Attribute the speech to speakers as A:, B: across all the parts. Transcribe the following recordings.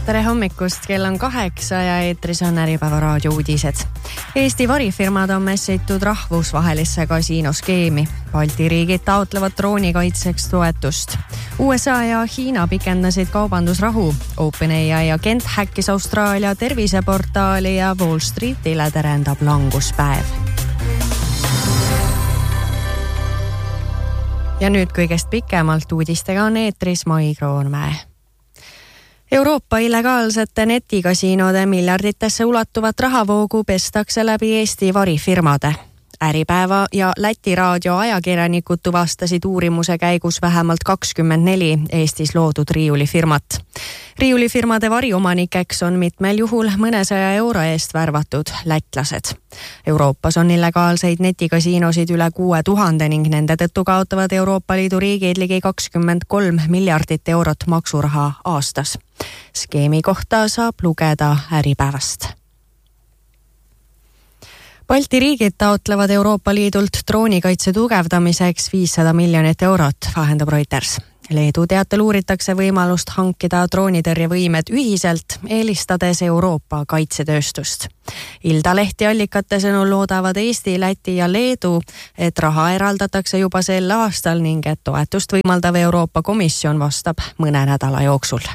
A: Tere hommikust, kell on 8 ja eetris on Äripäeva raadio uudised. Eesti varifirmad on messitud rahvusvahelisse kasiinoskeemi. Balti riigid taotlevad droonikaitseks toetust. USA ja Hiina pikendasid kaubandusrahu. OpenAI agent häkkis Austraalia terviseportaali ja Wall Streetile terendab languspäev. Ja nüüd kõigest pikemalt uudistega on eetris Mai Kroonmäe. Euroopa illegaalsete netikasiinode miljarditesse ulatuvat rahavoogu pestakse läbi Eesti varifirmade. Äripäeva ja Läti raadio ajakirjanikud tuvastasid uurimuse käigus vähemalt 24 Eestis loodud riiulifirmat. Riiulifirmade variomanikeks on mitmel juhul mõnesaja euro eest värvatud lätlased. Euroopas on illegaalseid netikasiinosid üle 6000 ning nende tõttu kaotavad Euroopa Liidu riigid ligi 23 miljardit eurot maksuraha aastas. Skeemi kohta saab lugeda Äripäevast. Balti riigid taotlevad Euroopa Liidult droonikaitse tugevdamiseks 500 miljonit eurot, vahendab Reuters. Leedu teatel uuritakse võimalust hankida droonitõrjevõimed ühiselt, eelistades Euroopa kaitsetööstust. Ilda Lehti allikate sõnul loodavad Eesti, Läti ja Leedu, et raha eraldatakse juba sel aastal ning et toetust võimaldav Euroopa Komisjon vastab mõne nädala jooksul.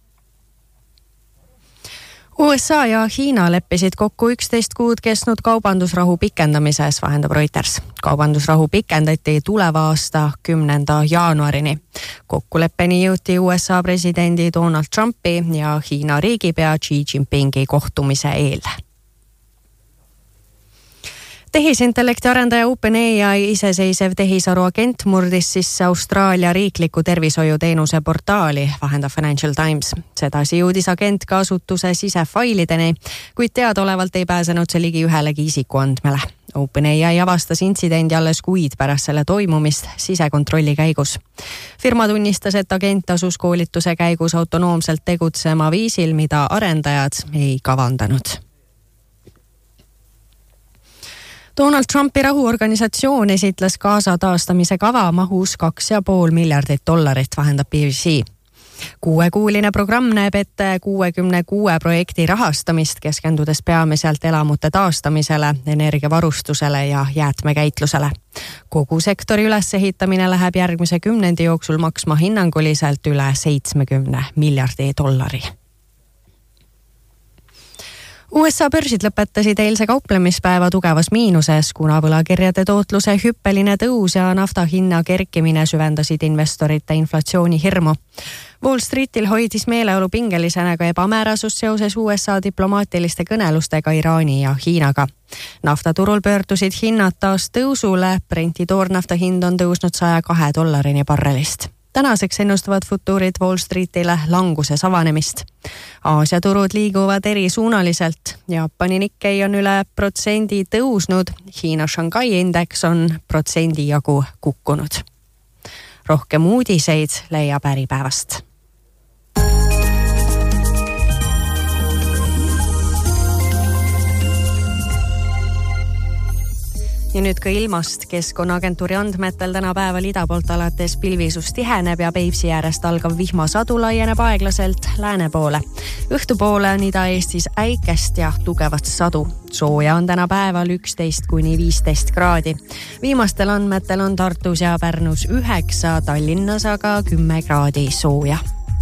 A: USA ja Hiina leppisid kokku 11 kuud kestnud kaubandusrahu pikendamises, vahendab Reuters. Kaubandusrahu pikendati tuleva aasta 10. jaanuarini. Kokkuleppeni jõuti USA presidendi Donald Trumpi ja Hiina riigipea Xi Jinpingi kohtumise eel. Tehisintellekti arendaja OpenAI iseseisev tehisaru agent murdis sisse Austraalia riikliku tervishoiuteenuse portaali, vahendab Financial Times. Sedasi jõudis agent ka asutuse sisefailideni, kuid teadaolevalt ei pääsenud see ligi ühelegi isikuandmele. OpenAI avastas intsidendi alles kuid pärast selle toimumist sisekontrolli käigus. Firma tunnistas, et agent asus koolituse käigus autonoomselt tegutsema viisil, mida arendajad ei kavandanud. Donald Trumpi rahuorganisatsioon esitles Gaza taastamise kava mahus $2,5 miljardit, vahendab BBC. 6-kuuline programm näeb ette 66 projekti rahastamist, keskendudes peamiselt elamute taastamisele, energiavarustusele ja jäätmekäitlusele. Kogu sektori ülesehitamine läheb järgmise 10 jooksul maksma hinnanguliselt üle $70 miljardi. USA börsid lõpetasid eilse kauplemispäeva tugevas miinuses, kuna võlakirjade tootluse hüppeline tõus ja nafta hinna kerkimine süvendasid investorite inflatsiooni hirmu. Wall Streetil hoidis meeleolu pingelisena ka ebamäärasus seoses USA diplomaatiliste kõnelustega Iraani ja Hiinaga. Naftaturul pöördusid hinnad taas tõusule, Brenti toornafta hind on tõusnud $102 barrelist. Tänaseks ennustavad futuurid Wall Streetile languses avanemist. Aasia turud liiguvad erisuunaliselt. Jaapani Nikkei on üle protsendi tõusnud, Hiina Shanghai indeks on protsendi jagu kukkunud. Rohkem uudiseid leiab Äripäevast. Ja nüüd ka ilmast. Keskkonnaagentuuri andmetel täna päeval ida poolt alates pilvisus tiheneb ja Peipsi äärest algav vihmasadu laieneb aeglaselt lääne poole. Õhtupoole on Ida-Eestis äikest ja tugevat sadu. Sooja on täna päeval 11–15 kraadi. Viimastel andmetel on Tartus ja Pärnus 9, Tallinnas aga 10 kraadi sooja.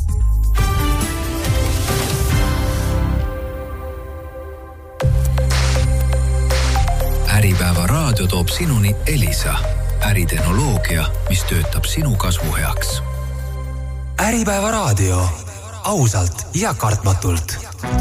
B: Äripäeva raadio toob sinuni Elisa, äritehnoloogia, mis töötab sinu kasvu heaks.
C: Äripäeva raadio, ausalt ja kartmatult.